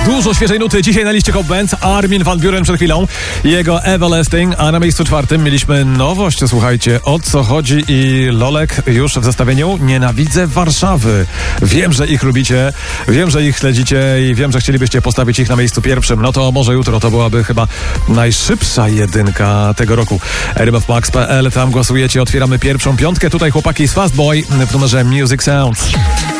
Dużo świeżej nuty dzisiaj na liście Hot Bands. Armin van Buuren przed chwilą, jego Everlasting, a na miejscu 4 mieliśmy nowość. Słuchajcie, o co chodzi i Lolek już w zestawieniu. Nienawidzę Warszawy. Wiem, że ich lubicie, wiem, że ich śledzicie i wiem, że chcielibyście postawić ich na miejscu pierwszym. No to może jutro to byłaby chyba najszybsza jedynka tego roku. rmfmax.pl, tam głosujecie, otwieramy pierwszą piątkę. Tutaj chłopaki z Fast Boy w numerze Music Sounds.